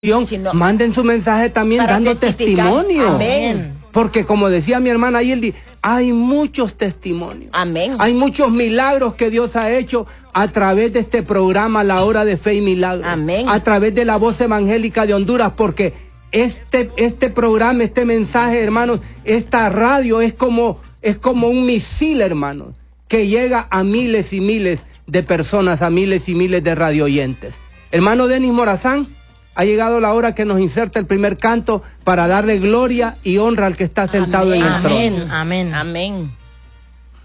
Manden su mensaje también dando testimonio. Amén. Porque como decía mi hermana ayer, hay muchos testimonios. Amén. Hay muchos milagros que Dios ha hecho a través de este programa, La Hora de Fe y Milagros. Amén. A través de la Voz Evangélica de Honduras, porque este programa, este mensaje, hermanos, esta radio es como un misil, hermanos, que llega a miles y miles de personas, a miles y miles de radio oyentes. Hermano Denis Morazán, ha llegado la hora que nos inserta el primer canto para darle gloria y honra al que está sentado en el trono. Amén. Amén.